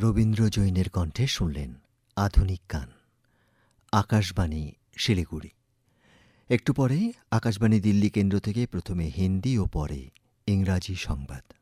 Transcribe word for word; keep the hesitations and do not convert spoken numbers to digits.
রবীন্দ্র জৈনের কণ্ঠে শুনলেন আধুনিক গান। আকাশবাণী শিলিগুড়ি। একটু পরেই আকাশবাণী দিল্লি কেন্দ্র থেকে প্রথমে হিন্দি ও পরে ইংরাজি সংবাদ।